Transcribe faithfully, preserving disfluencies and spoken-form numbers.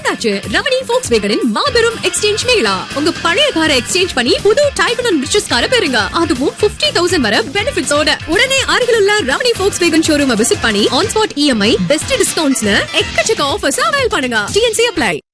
வந்தாச்சு ரமணி Volkswagenன் மாபெரும் எக்ஸ்சேஞ்ச் மேளா. உங்க பழைய காரை எக்ஸ்சேஞ்ச் பண்ணி புது டைப் அண்ட் ரிச்சஸ் காரை பெறுங்க. அதுவும் ஐம்பது ஆயிரம் வரை பெனிஃபிட்ஸோட. உடனே அருகிலுள்ள ரமணி Volkswagen ஷோரூமை விசிட் பண்ணி ஆன் ஸ்பாட் இஎம்ஐ பெஸ்ட் டிஸ்கவுண்ட்ஸ்ல எக்கச்சக்க ஆஃபர்ஸ் அவைல் பண்ணுங்க. DNC apply.